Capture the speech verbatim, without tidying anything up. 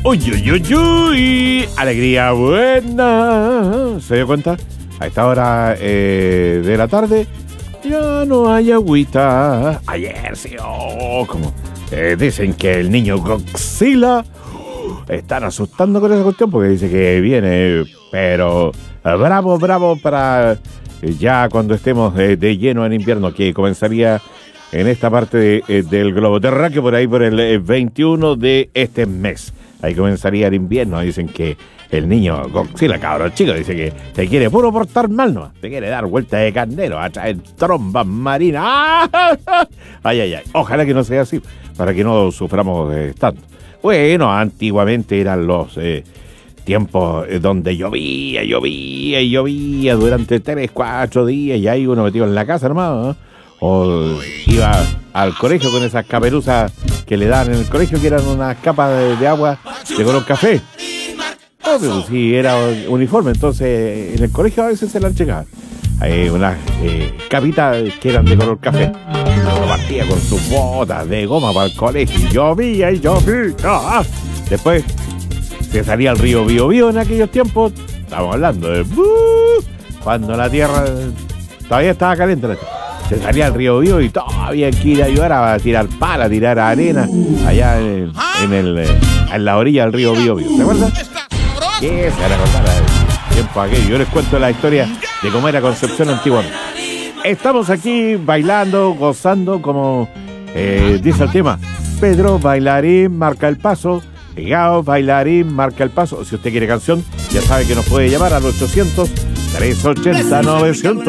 Uy, uy, uy, uy. Alegría buena. ¿Se dio cuenta? A esta hora eh, de la tarde ya no hay agüita. Ayer sí, oh, como eh, dicen que el niño Godzilla uh, están asustando con esa cuestión porque dice que viene, pero eh, bravo, bravo para eh, ya cuando estemos eh, de lleno en invierno, que comenzaría en esta parte de, eh, del globo terráqueo por ahí por el eh, veintiuno de este mes. Ahí comenzaría el invierno. Dicen que el niño Godzilla, cabrón chico, dice que te quiere puro portar mal, ¿no? Te quiere dar vuelta de carnero, a traer trombas marinas. Ay, ay, ay. Ojalá que no sea así, para que no suframos eh, tanto. Bueno, antiguamente eran los eh, tiempos eh, donde llovía, llovía y llovía durante tres, cuatro días y ahí uno metido en la casa, hermano, ¿no? O iba al colegio con esas caperuzas que le dan en el colegio, que eran unas capas de, de agua de color café. Oh, pero sí, era uniforme, entonces en el colegio a veces se la checaban. Hay unas eh, capitas que eran de color café. Uno partía con sus botas de goma para el colegio y llovía y llovía. Ah, después se salía al río Bío Bío en aquellos tiempos. Estamos hablando de uh, cuando la tierra todavía estaba caliente. La tierra. Se salía al río Bío y todavía había que ir a ayudar a tirar pala, a tirar arena allá en, en, el, en la orilla del río Bío Bío. ¿Se acuerdan? ¿Qué se van a acordar del tiempo aquello? Yo les cuento la historia de cómo era Concepción antiguamente. Estamos aquí bailando, gozando, como eh, dice el tema. Pedro Bailarín marca el paso. Gao Bailarín marca el paso. Si usted quiere canción, ya sabe que nos puede llamar al ochocientos, trescientos ochenta, novecientos.